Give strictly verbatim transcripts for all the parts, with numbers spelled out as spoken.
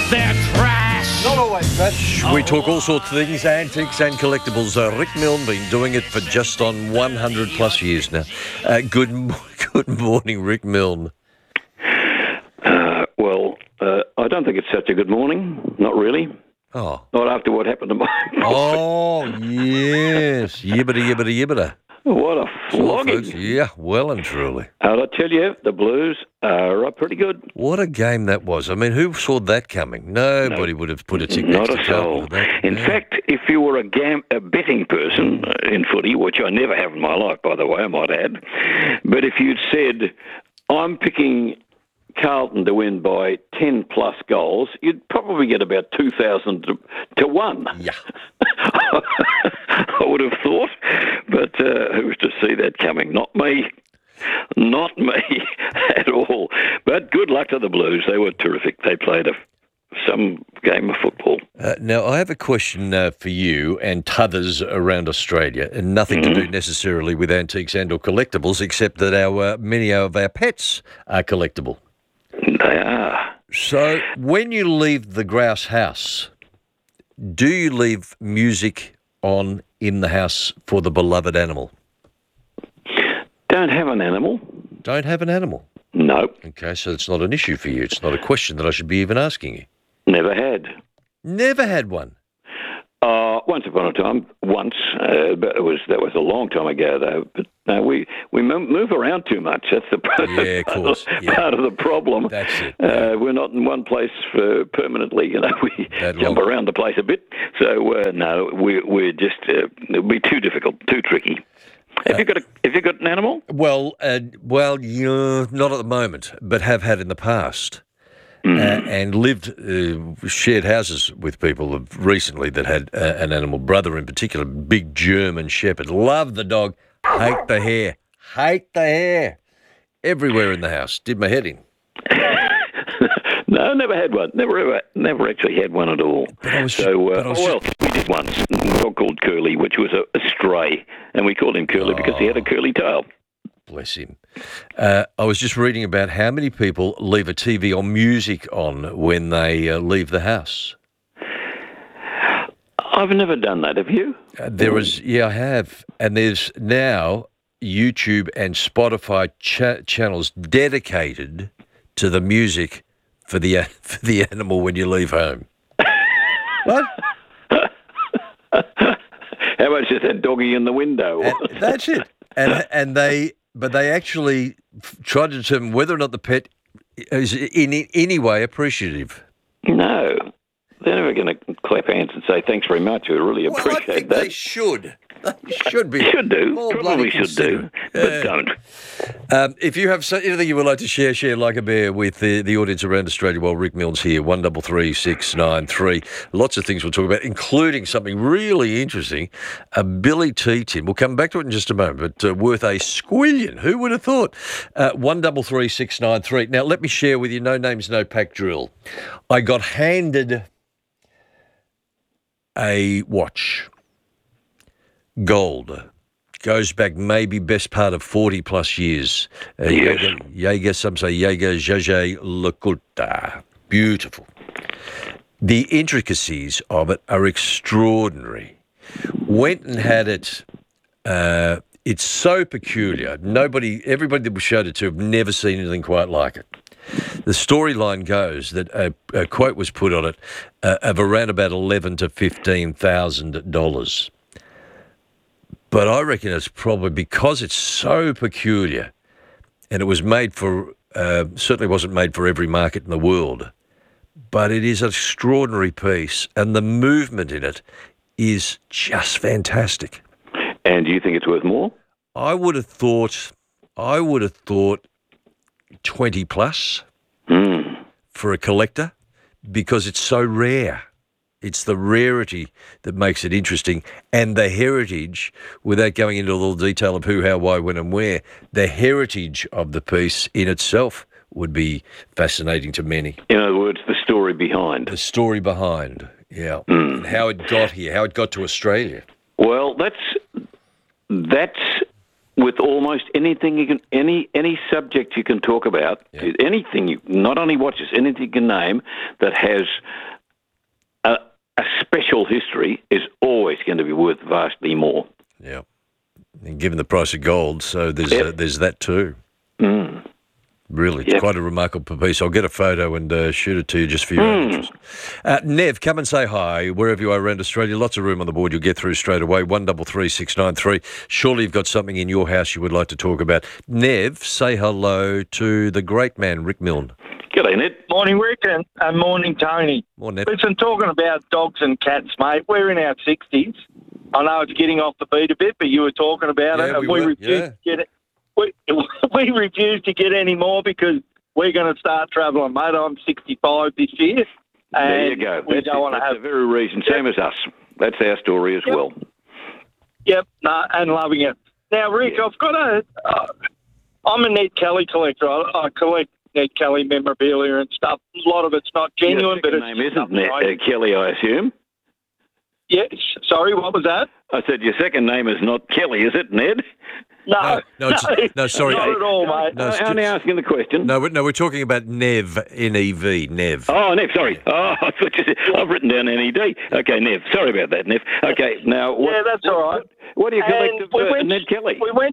They're trash. Not always trash. We talk all sorts of things, antiques and collectibles. Uh, Rick Milne been doing it for just on one hundred plus years now. Uh, good, good morning, Rick Milne. Uh, well, uh, I don't think it's such a good morning. Not really. Oh. Not after what happened to my... Oh, yes. Yibbida, yibbida, yibbida. What a flogging. Yeah, well and truly. And I tell you, the Blues are uh, pretty good. What a game that was. I mean, who saw that coming? Nobody No, would have put a tick Not next a to soul. Carlton for that. In Yeah. fact, if you were a, gam- a betting person uh, in footy, which I never have in my life, by the way, I might add, but if you'd said, I'm picking Carlton to win by ten plus goals, you'd probably get about two thousand to, to one. Yeah. I would have thought, but uh, who was to see that coming? Not me. Not me at all. But good luck to the Blues. They were terrific. They played a, some game of football. Uh, now, I have a question uh, for you and t'others around Australia, and nothing Mm-hmm. to do necessarily with antiques and or collectibles, except that our uh, many of our pets are collectible. They are. So, when you leave the grouse house, do you leave music on in the house for the beloved animal? Don't have an animal? Don't have an animal. No, Okay, so it's not an issue for you. It's not a question that I should be even asking you. never had. Never had one. Uh, once upon a time, once, uh, but it was that was a long time ago, though. But no, we we mo- move around too much. That's the Yeah, of course, yeah. part of the problem. That's it, Uh, we're not in one place for permanently. You know, we That jump long- around the place a bit. So uh, no, we we're just uh, it'll be too difficult, too tricky. Have you got a Have you got an animal? Well, uh, well, yeah, not at the moment, but have had in the past. Uh, and lived, uh, shared houses with people of recently that had uh, an animal, brother in particular, big German shepherd. Love the dog, hate the hair, hate the hair. Everywhere in the house, did my head in. No, never had one. Never ever, never actually had one at all. But I was so, ju- uh, but I was oh, well, we did once. A dog called Curly, which was a, a stray, and we called him Curly because he had Oh. a curly tail. Bless him. Uh, I was just reading about how many people leave a T V or music on when they uh, leave the house. I've never done that. Have you? Uh, there is, yeah, I have. And there's now YouTube and Spotify cha- channels dedicated to the music for the uh, for the animal when you leave home. What? How much is that doggy in the window? And that's it. And and they, but they actually f- try to determine whether or not the pet is in any way appreciative. No. They're never going to clap hands and say, thanks very much. We really Well, I appreciate think that. they should. They should be. Should do. More bloody Probably should do. considerate. But Yeah. don't. Um, if you have so- anything you would like to share, share like a bear with the, the audience around Australia while Rick Milne's here, one double three six nine three. Lots of things we'll talk about, including something really interesting, a Billy T tin. We'll come back to it in just a moment, but uh, worth a squillion. Who would have thought? Uh, one double three six nine three. Now, let me share with you, no names, no pack drill. I got handed a watch. Gold. Goes back maybe best part of forty plus years. Uh, Yes. Jaeger, Jaeger, some say Jaeger Jaeger LeCoultre. Beautiful. The intricacies of it are extraordinary. Went and had it. Uh, it's so peculiar. Nobody, everybody that we showed it to have never seen anything quite like it. The storyline goes that a, a quote was put on it uh, of around about eleven to fifteen thousand dollars. But I reckon it's probably because it's so peculiar, and it was made for uh, certainly wasn't made for every market in the world. But it is an extraordinary piece, and the movement in it is just fantastic. And do you think it's worth more? I would have thought, I would have thought twenty plus Hmm. for a collector because it's so rare. It's the rarity that makes it interesting, and the heritage, without going into all the detail of who, how, why, when and where, the heritage of the piece in itself would be fascinating to many. In other words, the story behind. The story behind, yeah, and how it got here, how it got to Australia. Well, that's that's with almost anything you can, any any subject you can talk about, Yeah. anything you, not only watches, anything you can name that has a, a special history is always going to be worth vastly more. Yeah. And given the price of gold, so there's Yep. uh, there's that too. Mm. Really, it's Yep. quite a remarkable piece. I'll get a photo and uh, shoot it to you just for your own interest. Uh, Nev, come and say hi wherever you are around Australia. Lots of room on the board. You'll get through straight away. One double three six nine three. Surely you've got something in your house you would like to talk about. Nev, say hello to the great man Rick Milne. G'day, Ned. Morning, Rick, and, and morning, Tony. More Nev. Listen, talking about dogs and cats, mate, we're in our sixties. I know it's getting off the beat a bit, but you were talking about Yeah, it, and we we, were, refuse yeah. to get it. We, we refuse to get any more because we're going to start travelling, mate. I'm sixty-five this year. And There you go. We That's, don't it. want to That's have. the very reason. Same as us. That's our story as Yep. well. Yep, no, and loving it. Now, Rick, Yeah. I've got a. Uh, I'm a Ned Kelly collector. I, I collect Ned Kelly memorabilia and stuff. A lot of it's not genuine, Your but second it's name isn't Ned, right. uh, Kelly, I assume. Yeah, sorry, what was that? I said your second name is not Kelly, is it, Ned? No, No, no, it's- no, sorry. not at all, mate. No, it's I'm only just- asking the question. No, we're- no, we're talking about Nev, N E V, Nev. Oh, Nev, sorry. Oh, I thought you said, I've written down N E D. Okay, Nev. Sorry about that, Nev. Okay, now, what, Yeah, that's all right. what do you collect And of we uh, went- Ned Kelly? We went.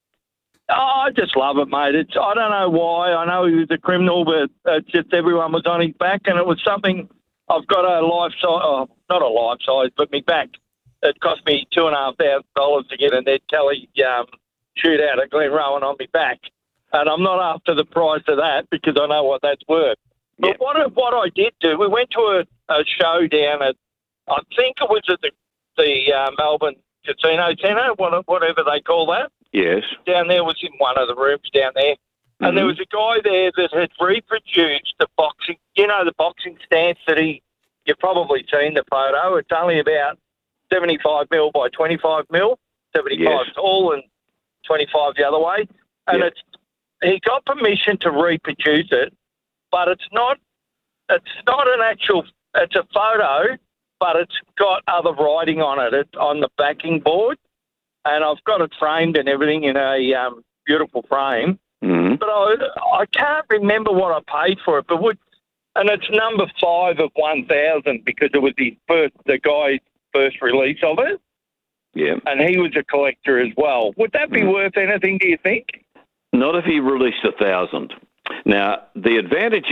Oh, I just love it, mate. It's I don't know why. I know he was a criminal, but it's just everyone was on his back, and it was something. I've got a life size, oh, not a life size, but me back. It cost me two and a half thousand dollars to get a Ned Kelly um, shootout at Glenrowan on me back, and I'm not after the price of that because I know what that's worth. But Yeah. what I- what I did do, we went to a, a show down at, I think it was at the the uh, Melbourne Casino Centre, what- whatever they call that. Yes. Down there was in one of the rooms down there, and there Mhm. was a guy there that had reproduced the boxing, you know, the boxing stance that he. You've probably seen the photo. It's only about seventy-five mil by twenty-five mil, seventy-five Yes. tall and twenty-five the other way. And Yeah. it's he got permission to reproduce it, but it's not it's not an actual. It's a photo, but it's got other writing on it. It's on the backing board, and I've got it framed and everything in a um, beautiful frame. Mhm. But I I can't remember what I paid for it. But would and it's number five of one thousand because it was his first the guy's first release of it, Yeah. and he was a collector as well. Would that be Mm. worth anything? Do you think? Not if he released a thousand. Now, the advantage,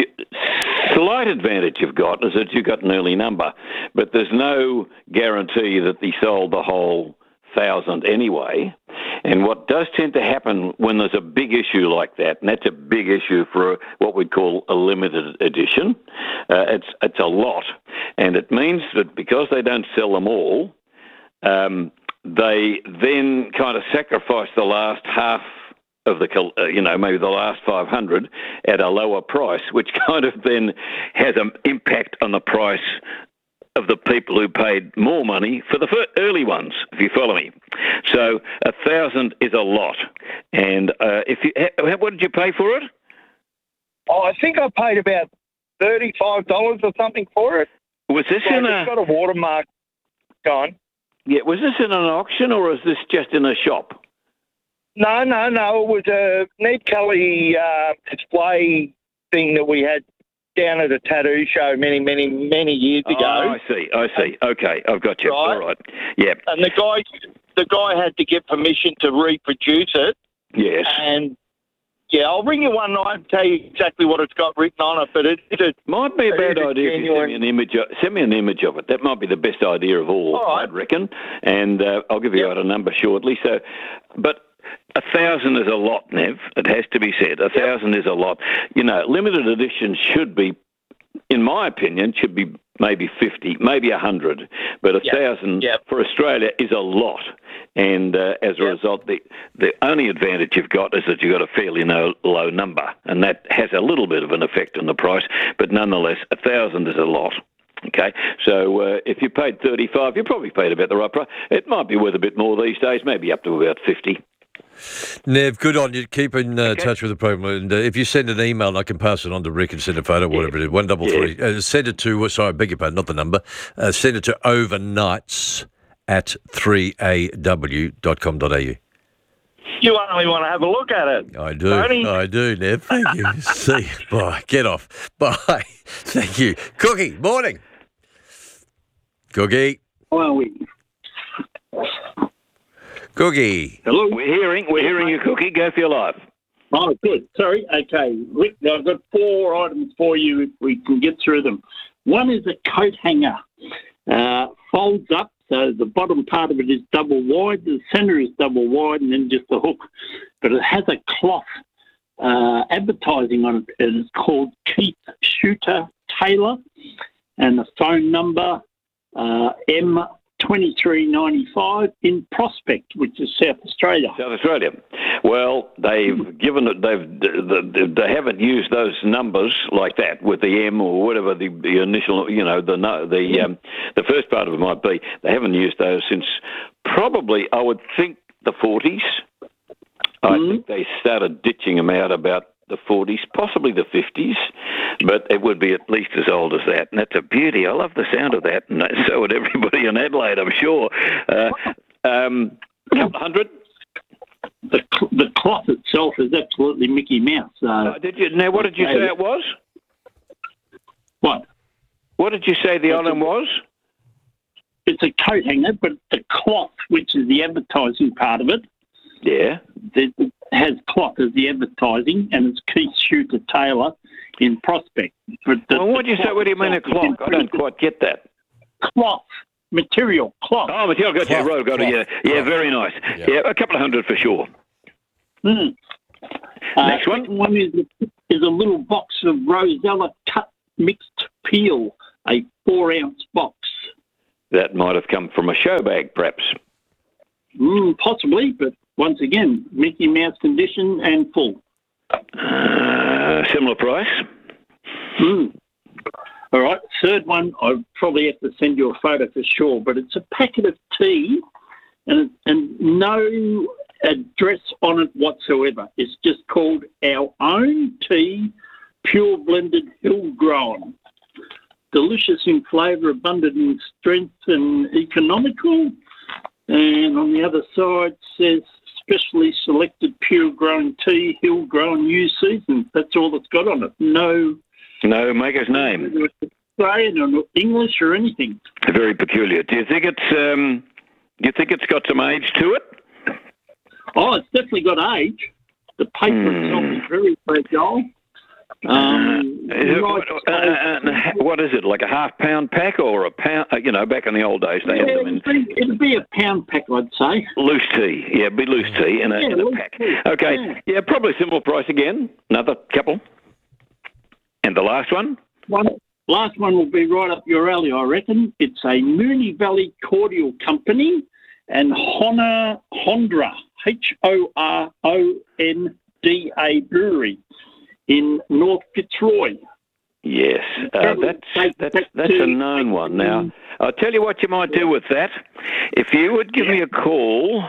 slight advantage you've got is that you've got an early number, but there's no guarantee that he sold the whole thousand anyway. And what does tend to happen when there's a big issue like that, and that's a big issue for what we'd call a limited edition, uh, it's it's a lot, and it means that because they don't sell them all, um, they then kind of sacrifice the last half of the, col- uh, you know, maybe the last five hundred at a lower price, which kind of then has an impact on the price of the people who paid more money for the fir- early ones, if you follow me. So a thousand is a lot. And uh, if you, ha- what did you pay for it? Oh, I think I paid about thirty-five dollars or something for it. Was this Like, in it's a got a watermark on. yeah? Was this in an auction or is this just in a shop? No, no, no. It was a Ned Kelly uh, display thing that we had down at a tattoo show many, many, many years ago. Oh, I see. I see. Okay, I've got you. Right. All right. Yeah. And the guy, the guy had to get permission to reproduce it. Yes. And yeah, I'll ring you one night and tell you exactly what it's got written on it. But it, it's a Might be a It bad is a idea if you send me genuine- an image. Of, send me an image of it. That might be the best idea of all. All right. I'd reckon. And uh, I'll give you Yep. out a number shortly. So, but a thousand is a lot, Nev. It has to be said. A thousand is a lot. You know, limited edition should be, in my opinion, should be maybe fifty, maybe a hundred. But a Yep. thousand Yep. for Australia is a lot. And uh, as a Yep. result, the the only advantage you've got is that you've got a fairly no, low number, and that has a little bit of an effect on the price. But nonetheless, a thousand is a lot. Okay, so uh, if you paid thirty-five, you probably paid about the right price. It might be worth a bit more these days, maybe up to about fifty. Nev, good on you. Keep in uh, Okay. touch with the program. And uh, if you send an email, I can pass it on to Rick and send a photo, whatever it is. One double three. Uh, send it to, uh, sorry, I beg your pardon, not the number. Uh, send it to overnights at three a w dot com dot a u. You only want to have a look at it. I do. Tony? I do, Nev. Thank you. See, bye. Get off. Bye. Thank you. Cookie, morning. Cookie. How are we? Cookie. Hello? We're hearing, we're hearing you, Cookie. Go for your life. Oh, good. Sorry. Okay. Rick, I've got four items for you if we can get through them. One is a coat hanger. Uh, folds up, so the bottom part of it is double wide, the centre is double wide, and then just a hook. But it has a cloth uh, advertising on it, and it's called Keith Shooter Taylor, and the phone number uh, M twenty-three ninety-five in Prospect, which is South Australia. South Australia. Well, they've given it. They've they haven't used those numbers like that with the M or whatever the, the initial. You know, the the um, the first part of it might be. They haven't used those since probably I would think the forties. I Mm-hmm. think they started ditching them out about the forties, possibly the fifties, but it would be at least as old as that. And that's a beauty. I love the sound of that, and so would everybody in Adelaide, I'm sure. Uh, um, a couple of hundred. The, cl- the cloth itself is absolutely Mickey Mouse. So Uh, did you? Now, what did you say it was? what? What did you say the item was? It's a coat hanger, but the cloth, which is the advertising part of it, Yeah. it has cloth as the advertising, and it's Keith Shooter Taylor in Prospect. But the, Well, what do you say? What do you mean a clock? I don't quite get that. Cloth, material, cloth. Oh, material. Got you. Cloth, Right, got it. Yeah, cloth, yeah. cloth. Very nice. Yeah. Yeah, a couple of hundred for sure. Mm. Uh, Next one. second one is, is a little box of Rosella cut mixed peel, a four-ounce box. That might have come from a show bag, perhaps. Mm, possibly, but once again, Mickey Mouse condition and full. Uh, similar price. Mm. All right, third one, I probably have to send you a photo for sure, but it's a packet of tea and, and no address on it whatsoever. It's just called Our Own Tea, Pure Blended Hill Grown. Delicious in flavour, abundant in strength and economical. And on the other side says specially selected pure grown tea, hill grown new season. That's all it's got on it. No No maker's name. Australian or English or anything. Very peculiar. Do you think it's um? Do you think it's got some age to it? Oh, it's definitely got age. The paper Hmm. itself is very fragile. Um, Is it, nice uh, uh, what is it? Like a half pound pack or a pound? Uh, you know, back in the old days they had yeah, them in it'd, be, it'd be a pound pack, I'd say. loose tea. Yeah, be loose tea in a, Yeah, in a loose pack. tea, Okay. yeah. Yeah, probably similar price again. Another couple. And the last one. One last one will be right up your alley, I reckon. It's a Moonee Valley Cordial Company and Hona Hondra, H O R O N D A Brewery in North Fitzroy. Yes, uh, that's that's that's a known one. Now, I'll tell you what you might do with that. If you would give me a call,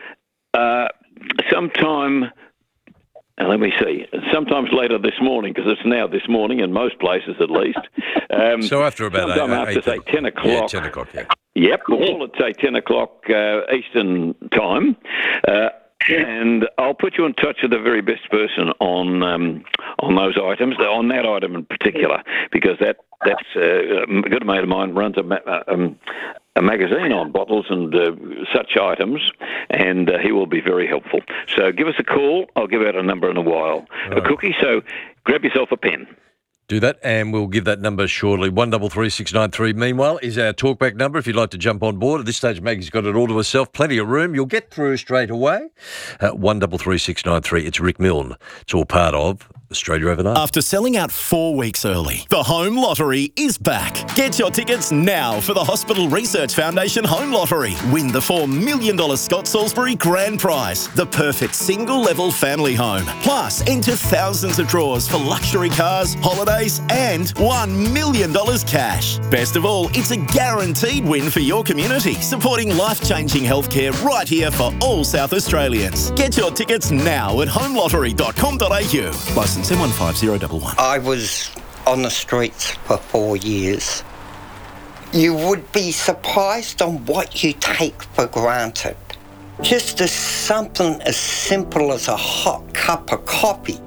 uh, sometime. Uh, let me see. Sometimes later this morning, because it's now this morning in most places at least. Um, So after about sometime eight, after eight, say ten o'clock. Yeah, ten o'clock. Yeah. Yep, we'll call it say ten o'clock uh, Eastern time. Uh, And I'll put you in touch with the very best person on um, on those items, on that item in particular, because that that's uh, a good mate of mine runs a, ma- um, a magazine on bottles and uh, such items, and uh, he will be very helpful. So give us a call. I'll give out a number in a while. A cookie. So grab yourself a pen. Do that, and we'll give that number shortly. One double three six nine three. Meanwhile, is our talkback number. If you'd like to jump on board, at this stage, Maggie's got it all to herself. Plenty of room. You'll get through straight away. Uh, One double three six nine three. It's Rick Milne. It's all part of Australia Overnight. After selling out four weeks early, the Home Lottery is back. Get your tickets now for the Hospital Research Foundation Home Lottery. Win the four million dollars Scott Salisbury Grand Prize, the perfect single-level family home. Plus, enter thousands of draws for luxury cars, holidays, and one million dollars cash. Best of all, it's a guaranteed win for your community, supporting life-changing healthcare right here for all South Australians. Get your tickets now at home lottery dot com dot a u. Licence M one five zero one one. I was on the streets for four years. You would be surprised on what you take for granted. Just as something as simple as a hot cup of coffee,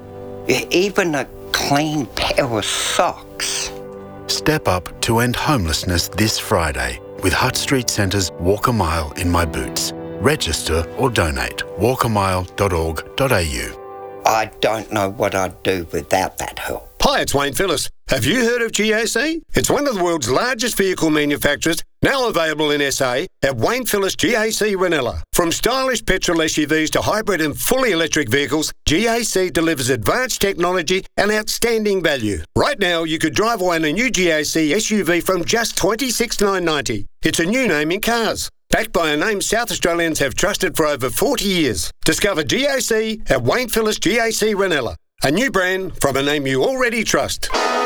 even a clean pair of socks. Step up to end homelessness this Friday with Hutt Street Centre's Walk a Mile in My Boots. Register or donate. walk a mile dot org dot a u. I don't know what I'd do without that help. Hi, it's Wayne Phillis. Have you heard of G A C? It's one of the world's largest vehicle manufacturers, now available in S A at Wayne Phillis G A C Ranella. From stylish petrol S U Vs to hybrid and fully electric vehicles, G A C delivers advanced technology and outstanding value. Right now, you could drive away in a new G A C S U V from just twenty-six thousand nine hundred ninety dollars. It's a new name in cars. Backed by a name South Australians have trusted for over forty years. Discover G A C at Wayne Phillis G A C Ranella. A new brand from a name you already trust.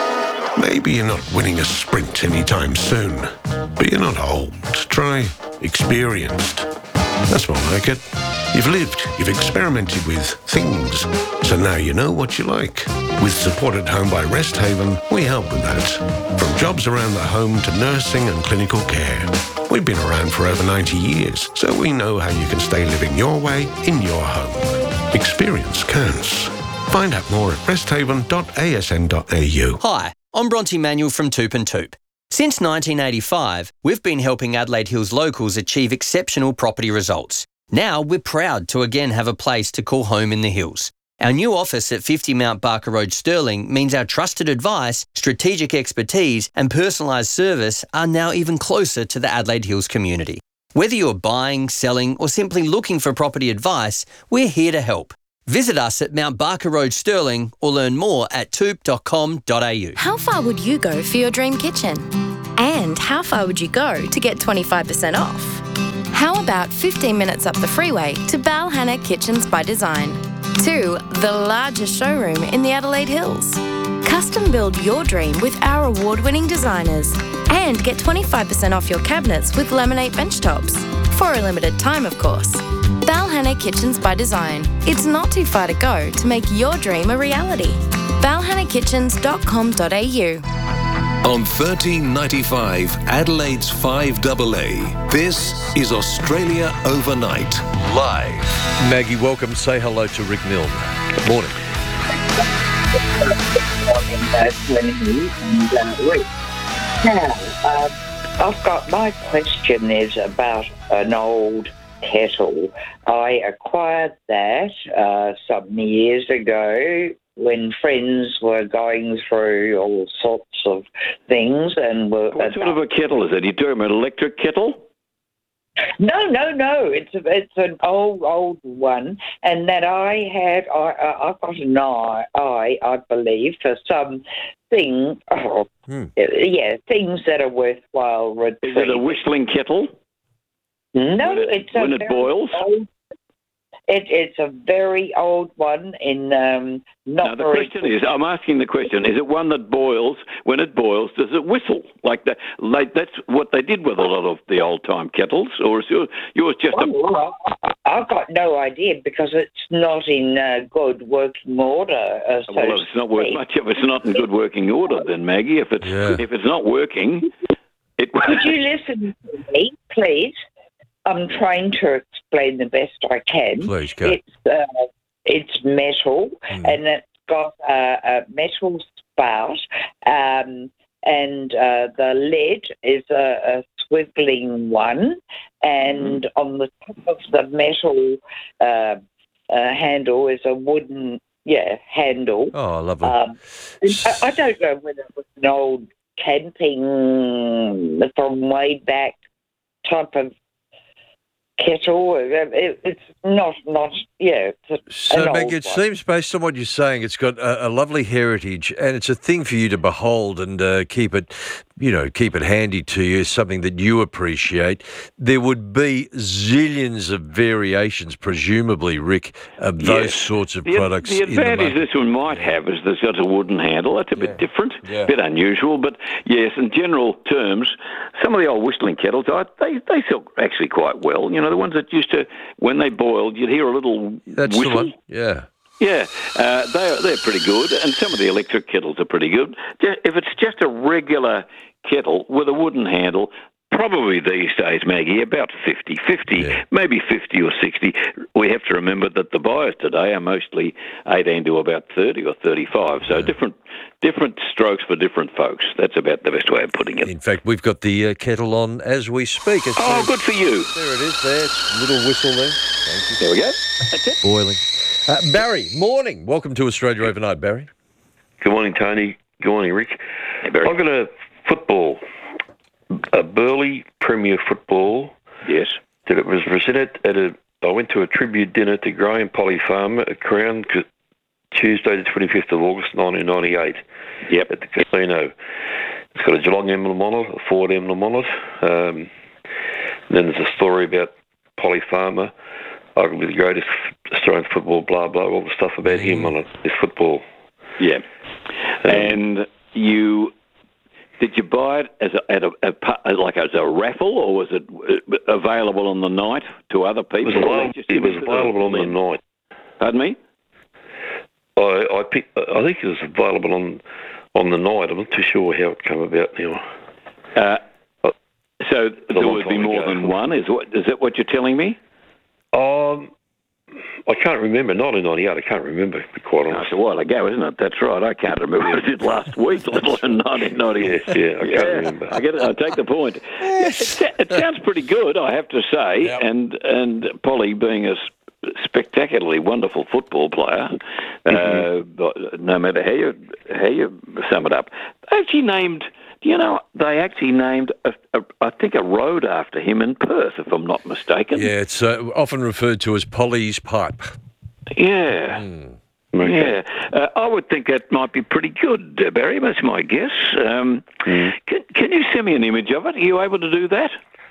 Maybe you're not winning a sprint anytime soon, but you're not old. Try experienced. That's more like it. You've lived, you've experimented with things, so now you know what you like. With Support at Home by Rest Haven, we help with that. From jobs around the home to nursing and clinical care. We've been around for over ninety years, so we know how you can stay living your way in your home. Experience counts. Find out more at resthaven dot a s n dot a u. Hi, I'm Bronte Manuel from Toop and Toop. Since nineteen eighty-five, we've been helping Adelaide Hills locals achieve exceptional property results. Now we're proud to again have a place to call home in the hills. Our new office at fifty Mount Barker Road, Stirling, means our trusted advice, strategic expertise and personalised service are now even closer to the Adelaide Hills community. Whether you're buying, selling or simply looking for property advice, we're here to help. Visit us at Mount Barker Road, Stirling, or learn more at toop dot com dot a u. How far would you go for your dream kitchen? And how far would you go to get twenty-five percent off? How about fifteen minutes up the freeway to Balhanna Kitchens by Design? To the largest showroom in the Adelaide Hills. Custom build your dream with our award-winning designers. And get twenty-five percent off your cabinets with laminate bench tops. For a limited time, of course. Balhanna Kitchens by Design. It's not too far to go to make your dream a reality. balhanna kitchens dot com dot a u. On thirteen ninety-five, Adelaide's five A A, this is Australia Overnight, live. Maggie, welcome. Say hello to Rick Milne. Morning. Now, uh, I've got, my question is about an old kettle. I acquired that uh, some years ago when friends were going through all sorts of things and were... What sort of a kettle is it? Are you talking about an electric kettle? No, no, no. It's a, it's an old, old one, and that I had. I I got an eye, eye, I believe, for some thing. Oh, hmm. Yeah, things that are worthwhile retrieving. Is it a whistling kettle? No, when it, it's when a it boils. Old, it, it's a very old one in um, not now, the very question is, I'm asking the question, is it one that boils, when it boils, does it whistle? Like that? Like that's what they did with a lot of the old-time kettles, or is yours, yours just oh, a... Well, I've got no idea because it's not in uh, good working order. Uh, so well, it's not worth much if it's not in good working order then, Maggie. If it's, yeah. if it's not working... It... Could you listen to me, please? I'm trying to explain the best I can. Please, go. It's, uh, it's metal, mm. and it's got a, a metal spout, um, and uh, the lid is a, a swiveling one, and mm. on the top of the metal uh, uh, handle is a wooden, yeah, handle. Oh, lovely. Um, I, I don't know whether it was an old camping from way back type of kettle. It, it's not, not, yeah. It's so, Meg, it one. seems, based on what you're saying, it's got a, a lovely heritage, and it's a thing for you to behold and uh, keep it, you know, keep it handy to you, something that you appreciate. There would be zillions of variations, presumably, Rick, of those yes. sorts of the, products. The advantage in the this one might have is that it's got a wooden handle. That's a yeah. bit different, yeah. a bit unusual, but yes, in general terms, some of the old whistling kettles, they they sell actually quite well. You know, the ones that used to, when they boiled, you'd hear a little That's whistle. The one. Yeah. Yeah, uh, they're, they're pretty good, and some of the electric kettles are pretty good. If it's just a regular kettle with a wooden handle, probably these days, Maggie, about fifty-fifty, Yeah. maybe fifty or sixty. We have to remember that the buyers today are mostly eighteen to about thirty or thirty-five, so different different strokes for different folks. That's about the best way of putting it. In fact, we've got the uh, kettle on as we speak. It's Oh, good for you. There it is there. It's a little whistle there. Thank you. There we go. That's it. Boiling. Uh, Barry, morning. Welcome to Australia Overnight, Barry. Good morning, Tony. Good morning, Rick. Hey, Barry. I've got a football, a Burleigh Premier football. Yes. That it was presented at a. I went to a tribute dinner to Graham Polly Farmer at Crown C- Tuesday, the twenty-fifth of August, nineteen ninety-eight. Yep. At the casino. It's got a Geelong emblem on it, a Ford emblem on it. Um, then there's a story about Polly Farmer, arguably the greatest Australian football, blah, blah, all the stuff about him on it, this football. Yeah. Um, And you... Did you buy it as a, at a, a like as a raffle, or was it available on the night to other It people? was available, it was available on the night. Pardon me? I I, picked, I think it was available on on the night. I'm not too sure how it came about now. Uh, so a there long would be time more ago. than one. Is what is that what you're telling me? Um, I can't remember. nineteen ninety-eight. I can't remember. To be quite Oh, honest. it's a while ago, isn't it? That's right. I can't remember what I did last week, let alone nineteen ninety. Yeah, yeah. I can't remember. I get it. I take the point. Yeah, it, sa- it sounds pretty good, I have to say. Yep. And and Polly being a s- spectacularly wonderful football player, uh, but no matter how you how you sum it up, they actually named. Do you know they actually named a, a, I think a road after him in Perth, if I'm not mistaken. Yeah, it's uh, often referred to as Polly's Pipe. Yeah. Hmm. Yeah, uh, I would think that might be pretty good, uh, Barry. That's my guess. Um, Mm. can, can you send me an image of it? Are you able to do that?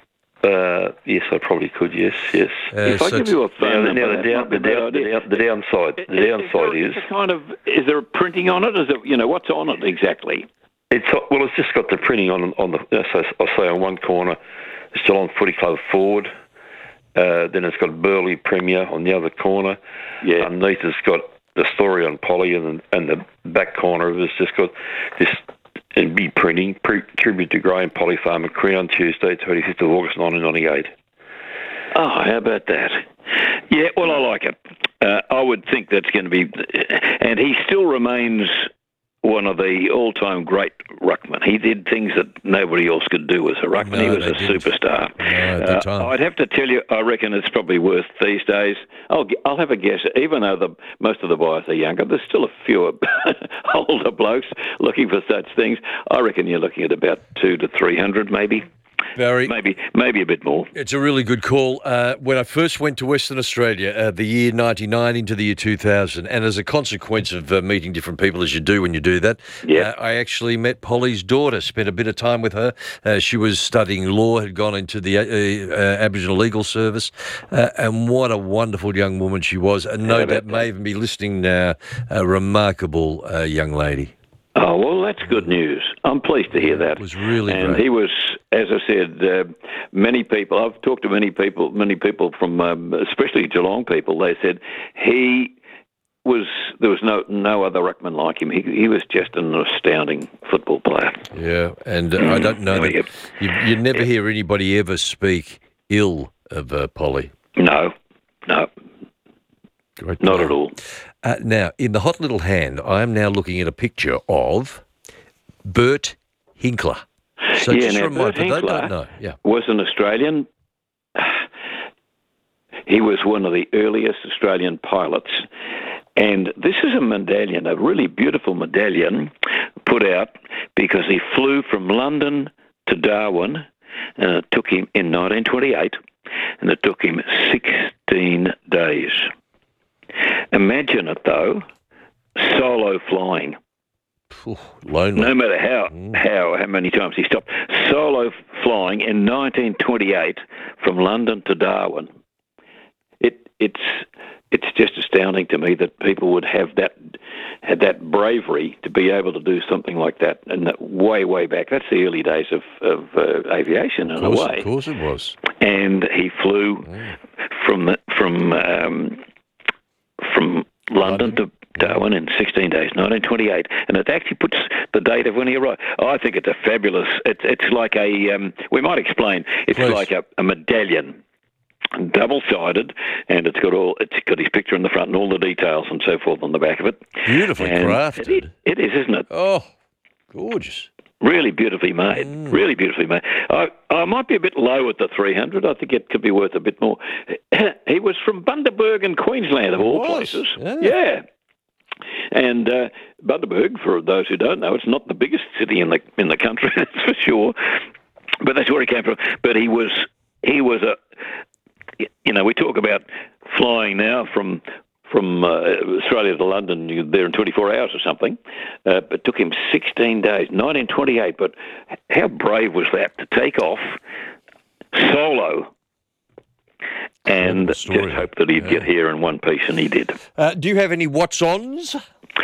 Uh, yes, I probably could. Yes, yes. Uh, if I so give you a Now, phone now number, the, that down, might be the, a down, good the, idea. down, the downside, the Is- is downside there- is is there kind of is there a printing on it? Is it you know what's on it exactly? it's well, it's just got the printing on on the. So I'll say on one corner, it's Geelong Footy Club Forward. Uh, then it's got Burleigh Premier on the other corner. Yeah. Underneath it's got the story on Polly, and and the back corner of it's just got this. And be printing pre- tribute to Graham Polly Farmer, Crown Tuesday, twenty-fifth of August, nineteen ninety-eight. Oh, how about that? Yeah, well, I like it. Uh, I would think that's going to be, and he still remains one of the all-time great ruckmen. He did things that nobody else could do as a ruckman. No, he was they a didn't. superstar. No, at the Uh, time. I'd have to tell you, I reckon it's probably worth these days. I'll, g- I'll have a guess. Even though the most of the buyers are younger, there's still a few older blokes looking for such things. I reckon you're looking at about two to three hundred, maybe. Barry, Maybe, maybe a bit more. it's a really good call. Uh, when I first went to Western Australia, uh, the year ninety-nine into the year two thousand, and as a consequence of uh, meeting different people, as you do when you do that, Yeah. uh, I actually met Polly's daughter, spent a bit of time with her. Uh, she was studying law, had gone into the uh, uh, Aboriginal Legal Service, uh, and what a wonderful young woman she was. And no How about doubt may even be listening now, a remarkable uh, young lady. Oh, well, that's good news. I'm pleased to hear that. It was really And great. he was, as I said, uh, many people, I've talked to many people, many people from, um, especially Geelong people, they said he was, there was no no other ruckman like him. He, he was just an astounding football player. Yeah, and uh, I don't know Oh, that yeah. you, you never hear anybody ever speak ill of uh, Polly. No, no, Great not player. at all. Uh, now, in the hot little hand, I am now looking at a picture of Bert Hinkler. So Yeah, just now, remind Bert people, they Hinkler don't know. Yeah. was an Australian. He was one of the earliest Australian pilots. And this is a medallion, a really beautiful medallion put out because he flew from London to Darwin, and it took him in nineteen twenty-eight, and it took him sixteen days. Imagine it, though, solo flying. Ooh, lonely. No matter how, how how many times he stopped. Solo flying in nineteen twenty-eight from London to Darwin. It it's it's just astounding to me that people would have that had that bravery to be able to do something like that. And that way, way back, that's the early days of, of uh, aviation in Of course, a way. of course it was. And he flew from the, from um, from London, London. Darwin, in sixteen days, nineteen twenty-eight, and it actually puts the date of when he arrived. I think it's a fabulous. It's it's like a. Um, we might explain. It's Please. like a, a medallion, double-sided, and it's got all. It's got his picture in the front and all the details and so forth on the back of it. Beautifully And crafted. It, it is, isn't it? Oh, gorgeous. Really beautifully made. Mm. Really beautifully made. I, I might be a bit low at the three hundred. I think it could be worth a bit more. He was from Bundaberg in Queensland, of all was, places. yeah. yeah. And uh, Bundaberg, for those who don't know, it's not the biggest city in the in the country, that's for sure. But that's where he came from. But he was he was a, you know, we talk about flying now from from uh, Australia to London. You're there in twenty-four hours or something. Uh, but it took him sixteen days, nineteen twenty-eight. But how brave was that to take off solo? And just hope that he'd yeah. get here in one piece, and he did. Uh, do you have any what's-ons?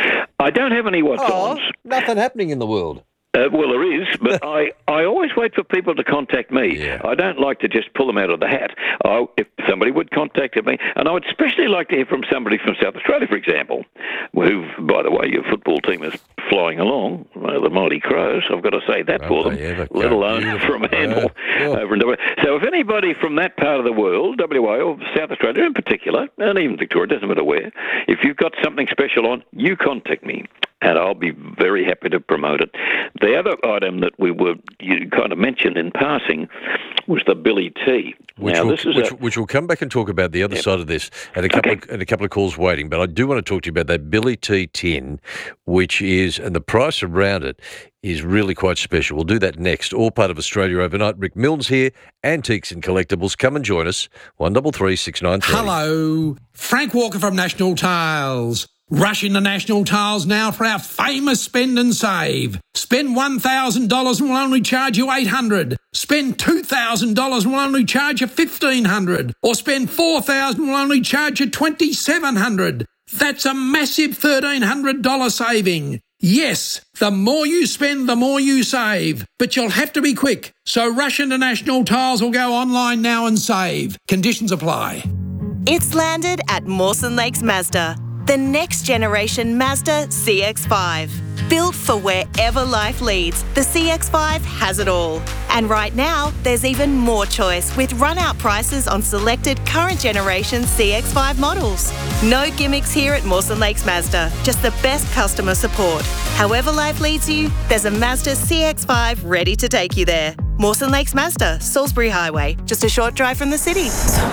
I don't have any what's-ons. Oh, nothing happening in the world. Uh, well, there is, but I, I always wait for people to contact me. Yeah. I don't like to just pull them out of the hat. I, if somebody would contact me, and I would especially like to hear from somebody from South Australia, for example, who, by the way, your football team is flying along, uh, the Mighty Crows. I've got to say that Won't for them, they ever let go alone beautiful. from Handle Yeah. over in W A. So if anybody from that part of the world, W A or South Australia in particular, and even Victoria, doesn't matter where, if you've got something special on, you contact me, and I'll be very happy to promote it. The other item that we were you kind of mentioned in passing was the Billy T. Which, now, we'll, this is which, a, which we'll come back and talk about the other Yep. side of this, and a couple Okay. of, and a couple of calls waiting. But I do want to talk to you about that Billy T tin, which is, and the price around it is really quite special. We'll do that next. All part of Australia Overnight. Rick Milnes here, Antiques and Collectibles. Come and join us. One double three six nine three. Hello, Frank Walker from National Tiles. Rush into National Tiles now for our famous spend and save. Spend one thousand dollars and we'll only charge you eight hundred dollars. Spend two thousand dollars and we'll only charge you fifteen hundred dollars. Or spend four thousand dollars and we'll only charge you twenty-seven hundred dollars. That's a massive thirteen hundred dollars saving. Yes, the more you spend, the more you save. But you'll have to be quick. So rush into National Tiles or go online now and save. Conditions apply. It's landed at Mawson Lakes Mazda. The next generation Mazda C X five. Built for wherever life leads, the C X five has it all. And right now, there's even more choice with run-out prices on selected current generation C X five models. No gimmicks here at Mawson Lakes Mazda, just the best customer support. However life leads you, there's a Mazda C X five ready to take you there. Mawson Lakes Mazda, Salisbury Highway, just a short drive from the city.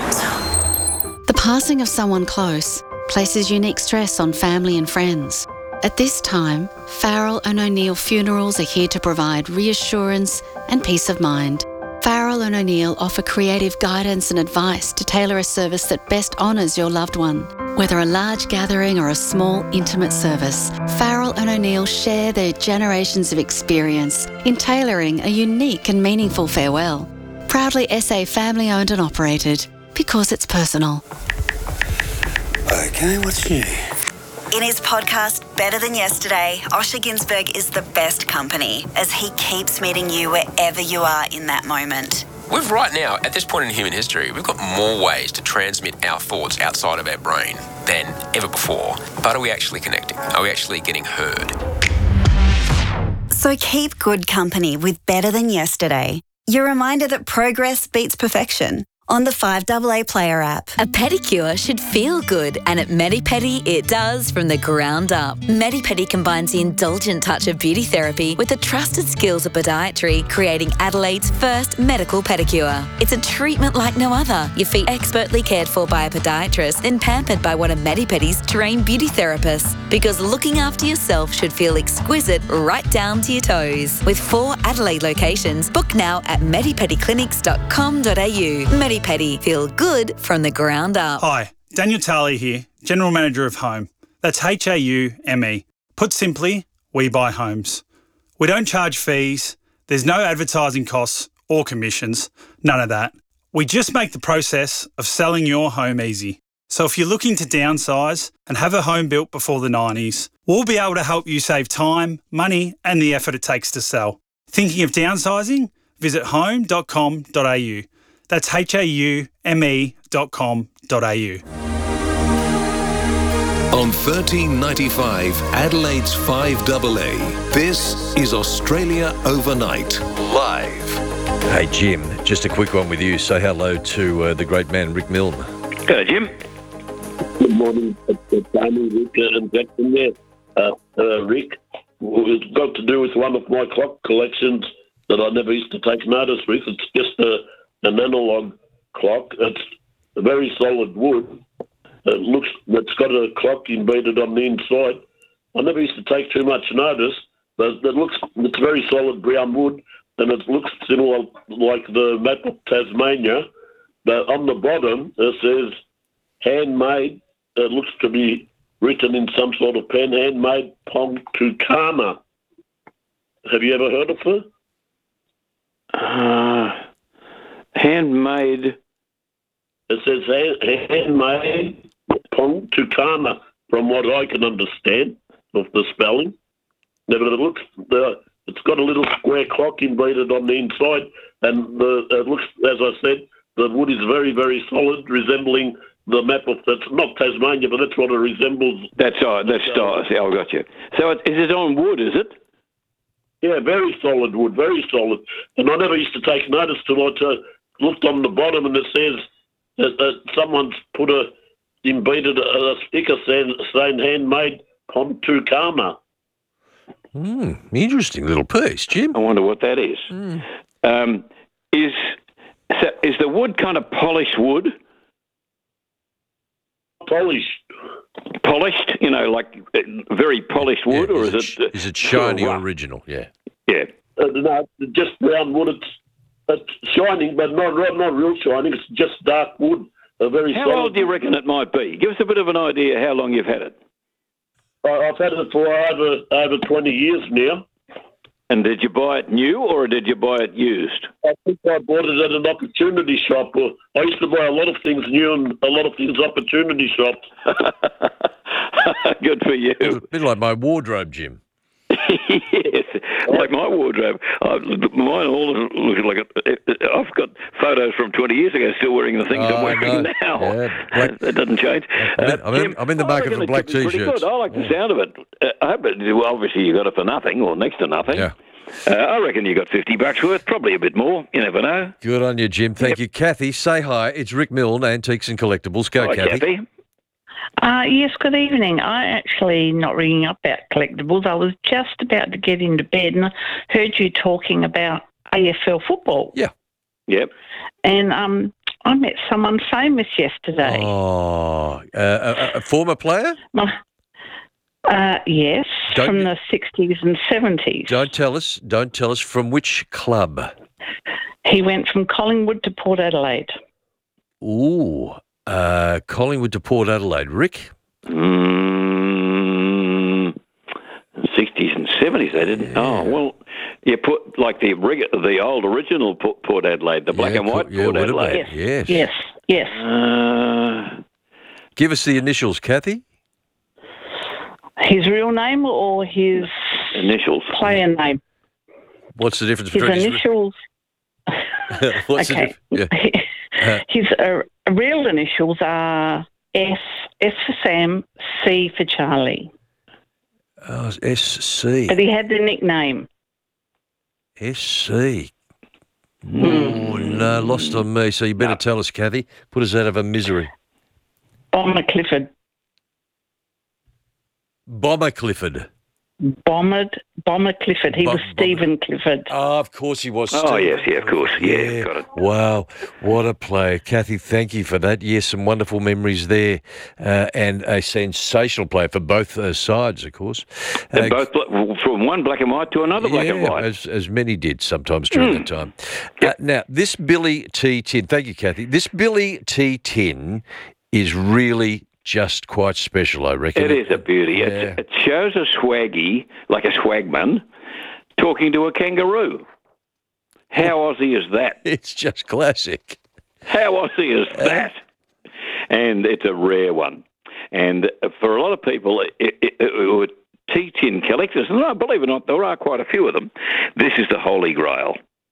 The passing of someone close places unique stress on family and friends. At this time, Farrell and O'Neill Funerals are here to provide reassurance and peace of mind. Farrell and O'Neill offer creative guidance and advice to tailor a service that best honours your loved one. Whether a large gathering or a small, intimate service, Farrell and O'Neill share their generations of experience in tailoring a unique and meaningful farewell. Proudly S A family-owned and operated, because it's personal. Okay, what's new? In his podcast, Better Than Yesterday, Osher Ginsberg is the best company as he keeps meeting you wherever you are in that moment. We've right now, at this point in human history, we've got more ways to transmit our thoughts outside of our brain than ever before. But are we actually connecting? Are we actually getting heard? So keep good company with Better Than Yesterday. Your reminder that progress beats perfection. On the five A A Player app. A pedicure should feel good, and at Medipedi it does from the ground up. Medipedi combines the indulgent touch of beauty therapy with the trusted skills of podiatry, creating Adelaide's first medical pedicure. It's a treatment like no other. Your feet expertly cared for by a podiatrist, then pampered by one of Medipedi's trained beauty therapists. Because looking after yourself should feel exquisite right down to your toes. With four Adelaide locations, book now at medipedi clinics dot com dot a u. Medipedi. Feel good from the ground up. Hi, Daniel Talia here, General Manager of Home. That's H A U M E. Put simply, we buy homes. We don't charge fees, there's no advertising costs or commissions, none of that. We just make the process of selling your home easy. So if you're looking to downsize and have a home built before the nineties, we'll be able to help you save time, money and the effort it takes to sell. Thinking of downsizing? Visit home dot com dot a u. That's H A U M E dot com dot a u. On thirteen ninety-five, Adelaide's five A A, this is Australia Overnight, live. Hey, Jim, just a quick one with you. Say hello to uh, the great man, Rick Milne. Hello, Jim. Good morning, Tony, Rick, and Jackson there. Uh, uh, Rick, it's got to do with one of my clock collections that I never used to take notice with. It's just a, an analogue clock. It's a very solid wood. It looks, it's got a clock embedded on the inside. I never used to take too much notice, but it looks, it's very solid brown wood, and it looks similar like the map of Tasmania. But on the bottom, it says handmade. It looks to be written in some sort of pen, handmade Pontukana. Have you ever heard of it? Uh, handmade. It says hand, handmade Pontukana, from what I can understand of the spelling. But it looks, uh, it's got a little square clock embedded on the inside, and the, it looks, as I said, the wood is very, very solid, resembling the map of, that's not Tasmania, but that's what it resembles. That's right, that's right. See, I've got you. So it, is it on wood, is it? Yeah, very solid wood, very solid. And I never used to take notice till I uh, looked on the bottom and it says that, that someone's put a, embedded a, a sticker saying, saying handmade Pontukana. Hmm, interesting little piece, Jim. I wonder what that is. Mm. Um, is, so is the wood kind of polished wood? Polished. Polished, you know, like uh, very polished wood, Yeah, or is is it, it? is it shiny sort or of rough? original? Yeah. Yeah. Uh, no, it's just brown wood. It's, it's shining, but not not real shining. It's just dark wood. A very How solid old do you reckon it might be? Give us a bit of an idea how long you've had it. I- I've had it for over over twenty years now. And did you buy it new or did you buy it used? I think I bought it at an opportunity shop. Or I used to buy a lot of things new and a lot of things opportunity shops. Good for you. A bit like my wardrobe, Jim. Yes, like my wardrobe. I, mine all look like a, I've got photos from twenty years ago still wearing the things Oh, I'm I wearing know. now. Yeah, black- That doesn't change. I'm in, Uh, I'm in- Jim, I'm in the I market reckon for it black could be pretty T-shirts. good. I like the sound of it. Uh, I hope it, well, obviously you got it for nothing or next to nothing. Yeah. Uh, I reckon you got fifty bucks worth, probably a bit more. You never know. Good on you, Jim. Thank you. Kathy, say hi. It's Rick Milne, Antiques and Collectibles. Go, Hi, Kathy. Kathy. Uh, yes, good evening. I actually not ringing up about collectibles. I was just about to get into bed and I heard you talking about A F L football. Yeah. Yep. And um, I met someone famous yesterday. Oh, uh, a, a former player? Uh, yes, Don't- from the sixties and seventies. Don't tell us. Don't tell us from which club. He went from Collingwood to Port Adelaide. Ooh, uh, Collingwood to Port Adelaide. Rick? Mm, sixties and seventies, they didn't. Oh, well, you put like the reg- the old original Port Port Adelaide, the black Yeah, and white co- yeah, Port would have Adelaide. been. Yes. Yes, yes. Uh, Give us the initials, Kathy. His real name or his initials. player name? What's the difference His between initials. his... What's Okay. the difference? Yeah. His uh, real initials are S, S for Sam, C for Charlie. Oh, it's S C. But he had the nickname. S C. Oh, no, lost on me. So you better tell us, Kathy. Put us out of a misery. Bomber Clifford. Bomber Clifford. Bomber, Bomber Clifford. He Bo- was Stephen Clifford. Oh, of course he was. Oh, Steve. yes, yeah, of course. Yeah, got it. Wow, what a player. Kathy, thank you for that. Yes, some wonderful memories there. Uh, and a sensational player for both uh, sides, of course. And Uh, both bla- from one black and white to another black and yeah, white. As, as many did sometimes during Mm. that time. Uh, now, this Billy T tin, thank you, Kathy. This Billy T tin is really just quite special, I reckon. It is a beauty. Yeah. It's, it shows a swaggy, like a swagman, talking to a kangaroo. How Aussie is that? It's just classic. How Aussie is that? And it's a rare one. And for a lot of people, it, it, it, it were T-tin collectors, and I believe it or not, there are quite a few of them. This is the holy grail.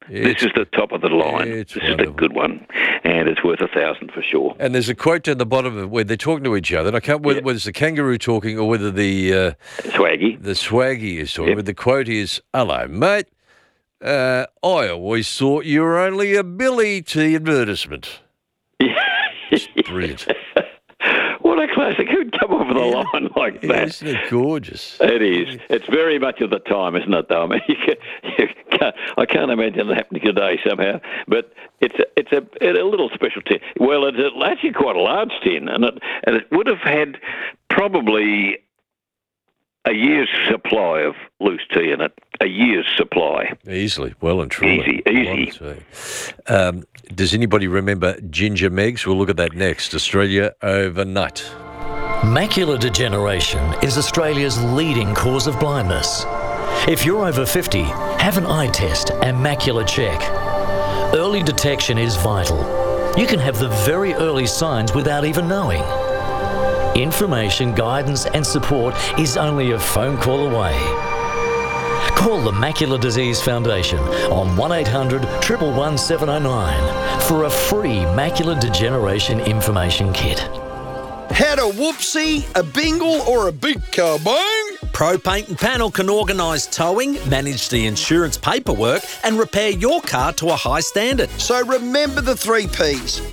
This is the top of the line. It's this wonderful. is the good one, and it's worth a thousand for sure. And there's a quote down the bottom of it where they're talking to each other. And I can't whether, Yep. whether it's the kangaroo talking or whether the uh, Swaggy, the swaggy is talking. Yep. But the quote is, "Hello, mate. Uh, I always thought you were only a Billy T advertisement." It's brilliant. What a classic. Who'd come up with a line like that? Isn't it gorgeous? It is. It's very much of the time, isn't it, though? I mean, you can, you can't, I can't imagine it happening today somehow. But it's a, it's a, it's a little special tin. Well, it's actually quite a large tin, and it, and it would have had probably a year's supply of loose tea in it. A year's supply. Easily, well and truly. Easy, easy. Lot of tea. Um, does anybody remember Ginger Megs? We'll look at that next. Australia overnight. Macular degeneration is Australia's leading cause of blindness. If you're over fifty, have an eye test and macular check. Early detection is vital. You can have the very early signs without even knowing. Information, guidance and support is only a phone call away. Call the Macular Disease Foundation on one eight hundred, one one one, seven oh nine for a free macular degeneration information kit. Had a whoopsie, a bingle or a big kabong? Pro Paint and Panel can organise towing, manage the insurance paperwork and repair your car to a high standard. So remember the three Ps.